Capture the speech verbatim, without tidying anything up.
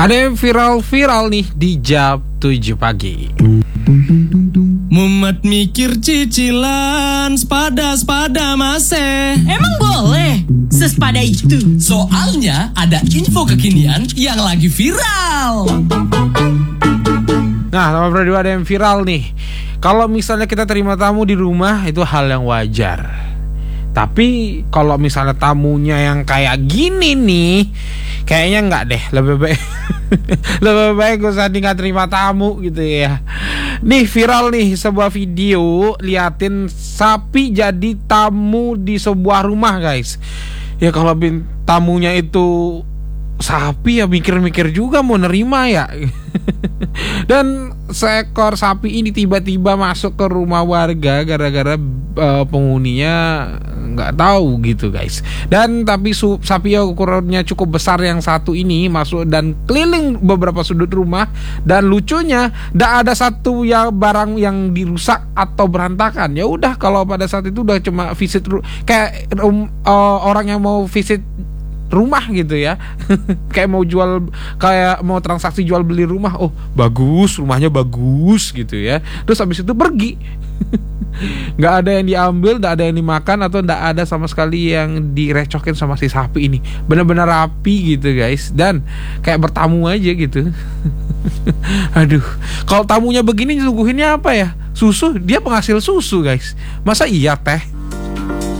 Ada yang viral-viral nih di jam tujuh pagi. Mumet mikir cicilan sepada-sepada masih. Emang boleh sesepada itu? Soalnya ada info kekinian yang lagi viral. Nah, sama berdua ada yang viral nih. Kalau misalnya kita terima tamu di rumah itu hal yang wajar. Tapi kalau misalnya tamunya yang kayak gini nih, kayaknya enggak deh. Lebih baik lebih baik gak usah nggak terima tamu gitu ya. Nih viral nih sebuah video, liatin sapi jadi tamu di sebuah rumah guys. Ya kalau bin tamunya itu sapi ya mikir-mikir juga mau nerima ya. Dan seekor sapi ini tiba-tiba masuk ke rumah warga gara-gara uh, penghuninya nggak tahu gitu guys. Dan tapi su- sapi yang ukurannya cukup besar yang satu ini masuk dan keliling beberapa sudut rumah. Dan lucunya nggak ada satu yang barang yang dirusak atau berantakan. Ya udah, kalau pada saat itu udah cuma visit ru- kayak um, uh, orang yang mau visit rumah gitu ya. Kayak mau jual, kayak mau transaksi jual beli rumah. Oh bagus, rumahnya bagus gitu ya. Terus habis itu pergi. Nggak ada yang diambil, nggak ada yang dimakan, atau nggak ada sama sekali yang direcokin sama si sapi ini. Benar-benar rapi gitu guys. Dan kayak bertamu aja gitu. Aduh, kalau tamunya begini disuguhinnya apa ya? Susu, dia penghasil susu guys. Masa iya teh?